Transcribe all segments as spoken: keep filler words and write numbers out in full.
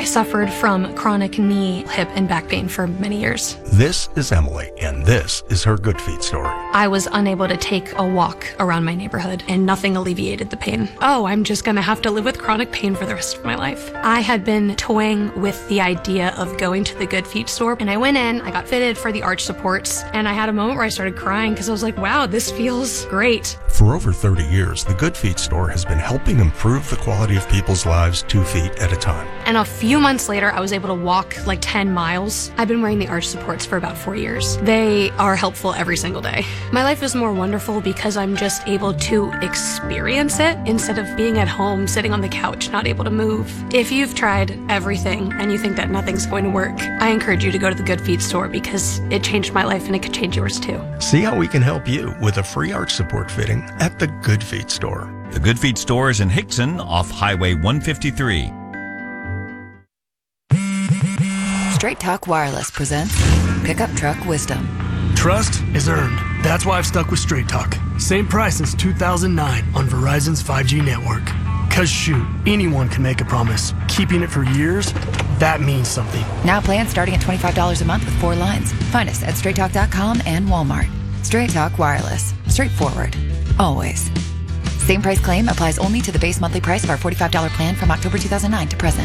suffered from chronic knee, hip, and back pain for many years. This is Emily, and this is her Good Feet story. I was unable to take a walk around my neighborhood, and nothing alleviated the pain. Oh, I'm just gonna have to live with chronic pain for the rest of my life. I had been toying with the idea of going to the Good Feet store, and I went in, I got fitted for the arch supports, and I had a moment where I started crying because I was like, wow, this feels great. For over thirty years, the Good Feet store has been helping improve the quality of people's lives two feet at a time. And a few months later, I was able to walk like ten miles. I've been wearing the arch supports for about four years. They are helpful every single day. My life is more wonderful because I'm just able to experience it instead of being at home, sitting on the couch, not able to move. If you've tried everything and you think that nothing's going to work, I encourage you to go to the Good Feet store because it changed my life and it could change yours too. See how we can help you with a free arch support fitting at the Good Feet store. The Good Feet store is in Hickson off Highway one fifty-three. Straight Talk Wireless presents Pickup Truck Wisdom. Trust is earned. That's why I've stuck with Straight Talk. Same price since two thousand nine on Verizon's five G network. Cause shoot, anyone can make a promise. Keeping it for years, that means something. Now plans starting at twenty-five dollars a month with four lines. Find us at straight talk dot com and Walmart. Straight Talk Wireless. Straightforward. Always. Same price claim applies only to the base monthly price of our forty-five dollars plan from October two thousand nine to present.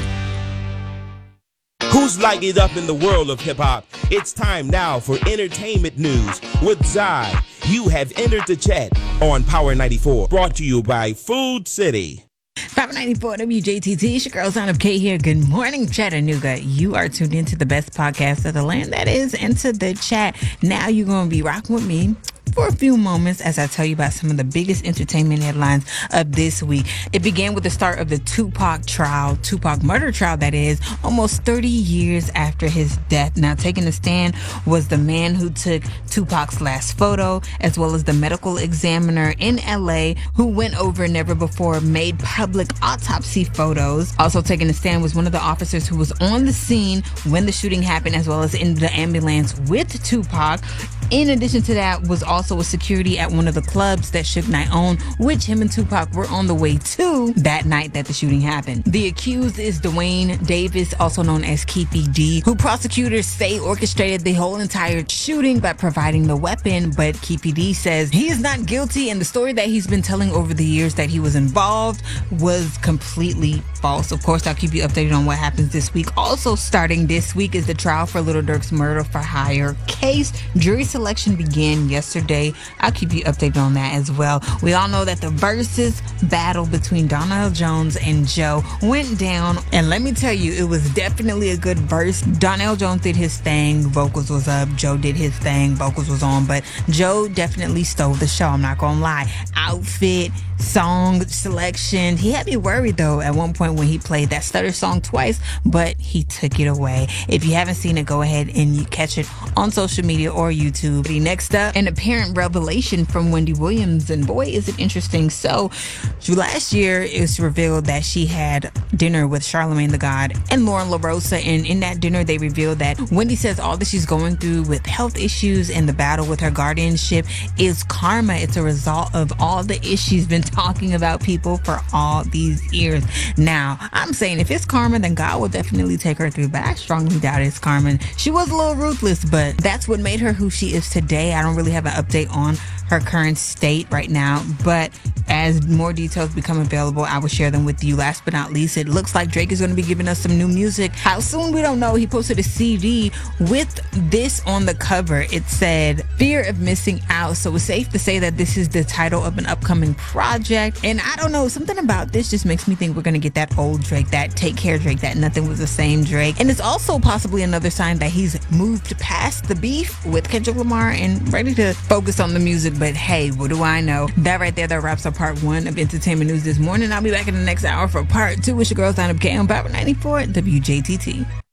Who's lighting it up in the world of hip-hop? It's time now for entertainment news with Zai. You have entered the chat on Power ninety-four, brought to you by Food City. Power ninety-four W J T T, it's your girl, Son of K here. Good morning, Chattanooga. You are tuned into the best podcast of the land, that is Into the Chat. Now you're going to be rocking with me for a few moments as I tell you about some of the biggest entertainment headlines of this week. It began with the start of the Tupac trial, Tupac murder trial, that is, almost thirty years after his death. Now, taking the stand was the man who took Tupac's last photo, as well as the medical examiner in L A who went over never before made public autopsy photos. Also taking the stand was one of the officers who was on the scene when the shooting happened, as well as in the ambulance with Tupac. In addition to that was also a security at one of the clubs that Suge Knight owned, which him and Tupac were on the way to that night that the shooting happened. The accused is Dwayne Davis, also known as Keefe D, who prosecutors say orchestrated the whole entire shooting by providing the weapon, but Keefe D says he is not guilty, and the story that he's been telling over the years that he was involved was completely false. Of course, I'll keep you updated on what happens this week. Also starting this week is the trial for Lil Durk's murder for hire case. Jury selection began yesterday. I'll keep you updated on that as well. We all know that the versus battle between Donell Jones and Joe went down, and let me tell you, it was definitely a good verse. Donell Jones did his thing, vocals was up. Joe did his thing, vocals was on, but Joe definitely stole the show, I'm not gonna lie. Outfit, song selection, he had me worried though at one point when he played that stutter song twice, but he took it away. If you haven't seen it, go ahead and you catch it on social media or YouTube. Next up, an apparent revelation from Wendy Williams, and boy is it interesting. So last year it was revealed that she had dinner with Charlemagne the God and Lauren LaRosa, and in that dinner they revealed that Wendy says all that she's going through with health issues and the battle with her guardianship is karma. It's a result of all the issues she's been talking about people for all these years. Now, I'm saying if it's karma, then God will definitely take her through, but I strongly doubt it's karma. She was a little ruthless, but that's what made her who she is today. I don't really have an update on her current state right now, but as more details become available, I will share them with you. Last but not least, it looks like Drake is going to be giving us some new music. How soon, we don't know. He posted a C D with this on the cover. It said Fear of Missing Out, so it's safe to say that this is the title of an upcoming project. And I don't know, something about this just makes me think we're going to get that old Drake, that Take Care Drake, that Nothing Was the Same Drake. And it's also possibly another sign that he's moved past the beef with Kendrick Lamar and ready to focus on the music. But hey, what do I know? That right there, that wraps up part one of entertainment news this morning. I'll be back in the next hour for part two. It's your girl, Sign Up K on Power ninety-four W J T T.